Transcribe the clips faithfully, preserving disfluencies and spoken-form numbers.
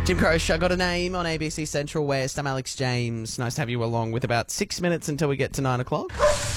Jim Croce, I got a name on A B C Central West. I'm Alex James. Nice to have you along with about six minutes until we get to nine o'clock.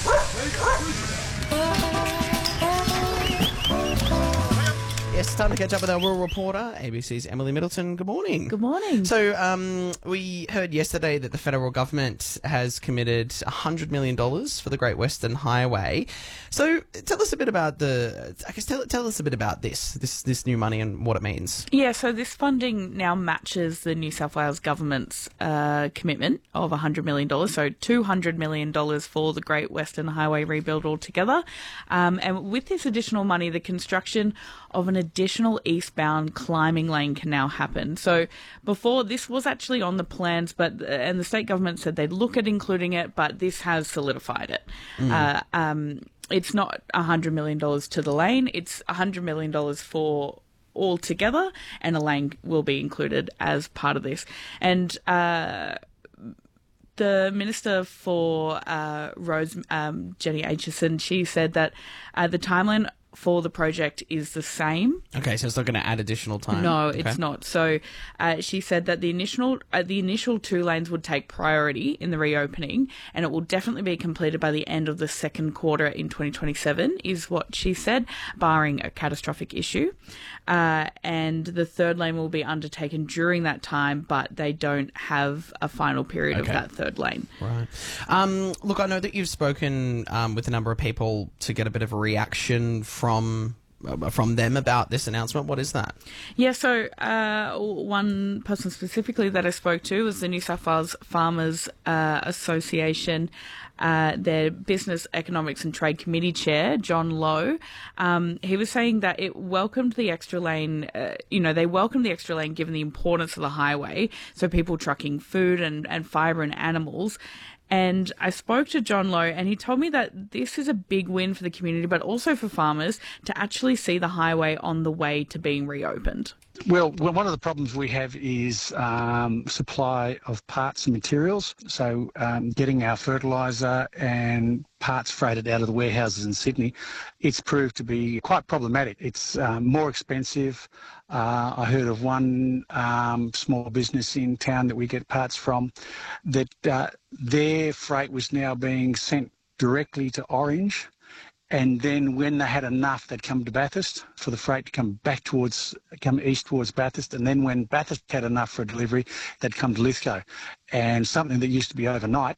Yes, time to catch up with our rural reporter, A B C's Emily Middleton. Good morning. Good morning. So um, we heard yesterday that the federal government has committed one hundred million dollars for the Great Western Highway. So tell us a bit about the, I guess tell, tell us a bit about this, this, this new money and what it means. Yeah, so this funding now matches the New South Wales government's uh, commitment of one hundred million dollars, so two hundred million dollars for the Great Western Highway rebuild altogether. Um, and with this additional money, the construction of an additional eastbound climbing lane can now happen. So before, this was actually on the plans, but and the state government said they'd look at including it, but this has solidified it. Mm. Uh, um, it's not one hundred million dollars to the lane, it's one hundred million dollars for all together, and a lane will be included as part of this. And uh, the Minister for uh, Roads, um, Jenny Aitchison, she said that uh, the timeline for the project is the same. Okay, so it's not going to add additional time? No, okay. It's not. So uh, she said that the initial uh, the initial two lanes would take priority in the reopening, and it will definitely be completed by the end of the second quarter in twenty twenty-seven, is what she said, barring a catastrophic issue. Uh, and the third lane will be undertaken during that time, but they don't have a final period okay. of that third lane. Right. Um, look, I know that you've spoken um, with a number of people to get a bit of a reaction from uh, from them about this announcement. What is that? Yeah, so uh, one person specifically that I spoke to was the New South Wales Farmers uh, Association, uh, their Business, Economics and Trade Committee Chair, John Lowe. Um, he was saying that it welcomed the extra lane, uh, you know, they welcomed the extra lane given the importance of the highway, so people trucking food and, and fibre and animals. And I spoke to John Lowe, and he told me that this is a big win for the community, but also for farmers to actually see the highway on the way to being reopened. Well, well one of the problems we have is um, supply of parts and materials. So um, getting our fertiliser and parts freighted out of the warehouses in Sydney, it's proved to be quite problematic. It's um, more expensive. Uh, I heard of one um, small business in town that we get parts from that uh, their freight was now being sent directly to Orange. And then when they had enough, they'd come to Bathurst for the freight to come back towards, come east towards Bathurst. And then when Bathurst had enough for a delivery, they'd come to Lithgow. And something that used to be overnight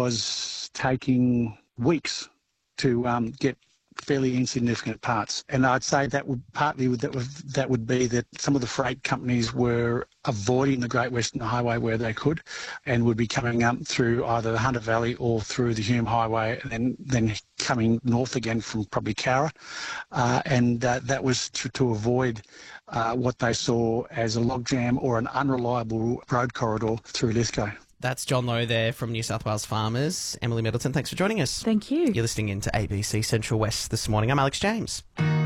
was taking weeks to um, get fairly insignificant parts. And I'd say that would partly that would, that would be that some of the freight companies were avoiding the Great Western Highway where they could, and would be coming up through either the Hunter Valley or through the Hume Highway, and then, then coming north again from probably Cowra. Uh, and uh, that was to, to avoid uh, what they saw as a logjam or an unreliable road corridor through Lithgow. That's John Lowe there from New South Wales Farmers. Emily Middleton, thanks for joining us. Thank you. You're listening in to A B C Central West this morning. I'm Alex James.